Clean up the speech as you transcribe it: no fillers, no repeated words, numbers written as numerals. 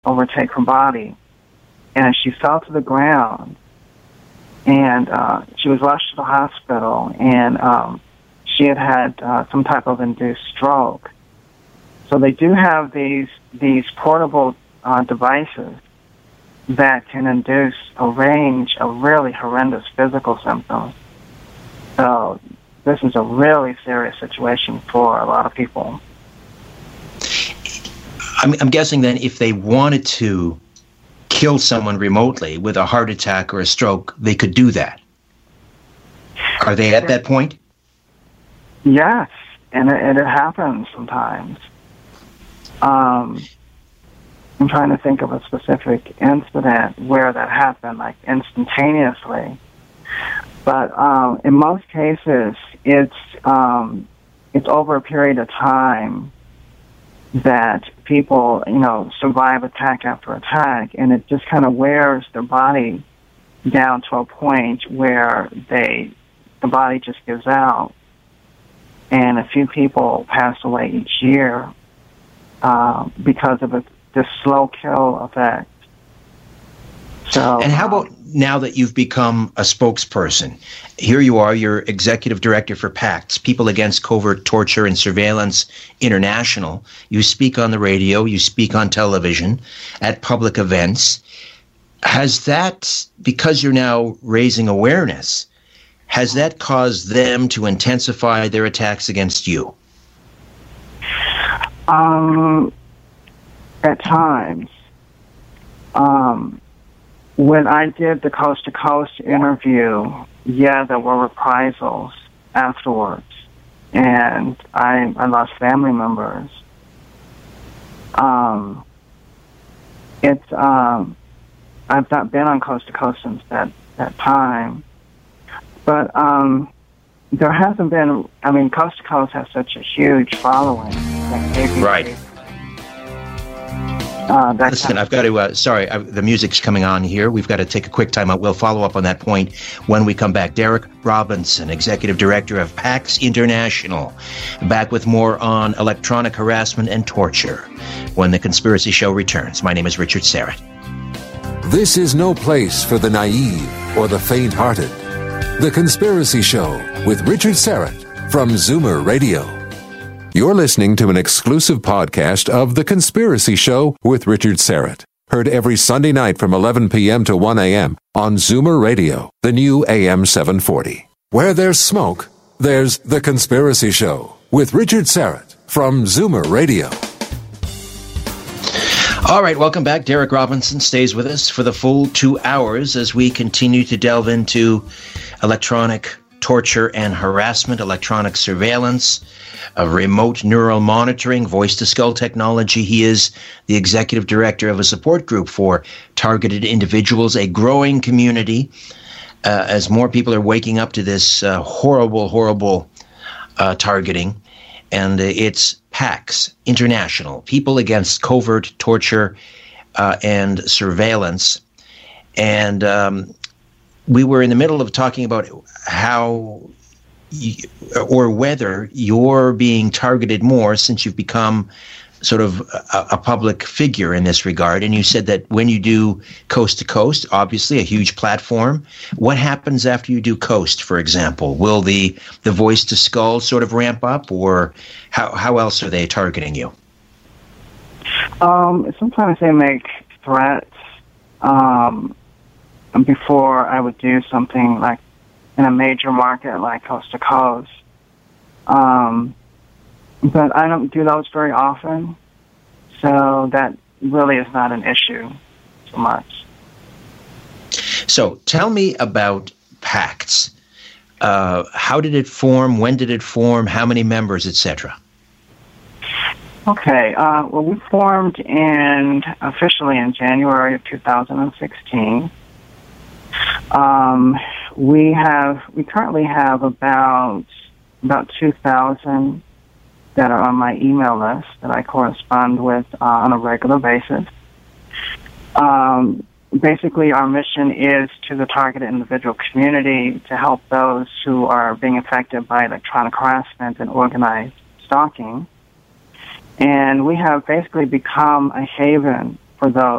overtake her body, and she fell to the ground, and she was rushed to the hospital, and she had some type of induced stroke. So they do have these portable devices that can induce a range of really horrendous physical symptoms. So this is a really serious situation for a lot of people. I'm guessing then if they wanted to kill someone remotely with a heart attack or a stroke, they could do that. Are they at that point? Yes, and it happens sometimes. I'm trying to think of a specific incident where that happened, like instantaneously. But in most cases, it's over a period of time that people, survive attack after attack, and it just kind of wears their body down to a point where the body just gives out. And a few people pass away each year because of this slow kill effect. So, and how about now that you've become a spokesperson? Here you are, you're executive director for PACTS, People Against Covert Torture and Surveillance International. You speak on the radio, you speak on television, at public events. Has that, because you're now raising awareness, has that caused them to intensify their attacks against you? At times. When I did the Coast to Coast interview, there were reprisals afterwards, and I lost family members. I've not been on Coast to Coast since that time, but there hasn't been. Coast to Coast has such a huge following. Right. Listen, I've got to, the music's coming on here. We've got to take a quick time out. We'll follow up on that point when we come back. Derek Robinson, Executive Director of PACTS International, back with more on electronic harassment and torture when The Conspiracy Show returns. My name is Richard Syrett. This is no place for the naive or the faint-hearted. The Conspiracy Show with Richard Syrett from Zoomer Radio. You're listening to an exclusive podcast of The Conspiracy Show with Richard Syrett. Heard every Sunday night from 11 p.m. to 1 a.m. on Zoomer Radio, the new AM 740. Where there's smoke, there's The Conspiracy Show with Richard Syrett from Zoomer Radio. All right, welcome back. Derek Robinson stays with us for the full 2 hours as we continue to delve into electronic torture and harassment, electronic surveillance, remote neural monitoring, voice-to-skull technology. He is the executive director of a support group for targeted individuals, a growing community, as more people are waking up to this horrible targeting. And it's PACTS International, People Against Covert Torture and Surveillance. And we were in the middle of talking about how or whether you're being targeted more since you've become sort of a public figure in this regard. And you said that when you do Coast to Coast, obviously a huge platform, what happens after you do Coast, for example? Will the voice to skull sort of ramp up, or how else are they targeting you? Sometimes they make threats before I would do something like in a major market like Coast to Coast. But I don't do those very often, so that really is not an issue so much. So tell me about PACTS. How did it form? When did it form? How many members, etc.? Okay. Well, we formed officially in January of 2016. We currently have about 2,000 that are on my email list that I correspond with on a regular basis. Basically, our mission is to the targeted individual community to help those who are being affected by electronic harassment and organized stalking. And we have basically become a haven for those.